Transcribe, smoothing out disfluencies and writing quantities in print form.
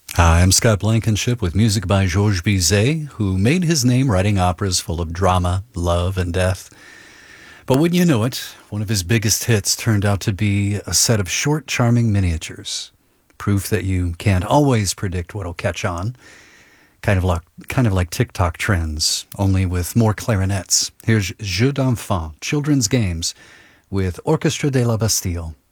Hi, I'm Scott Blankenship with music by Georges Bizet, who made his name writing operas full of drama, love, and death. But wouldn't you know it, one of his biggest hits turned out to be a set of short, charming miniatures. Proof that you can't always predict what'll catch on. Kind of like TikTok trends, only with more clarinets. Here's Jeux d'enfants, children's games, with Orchestre de la Bastille.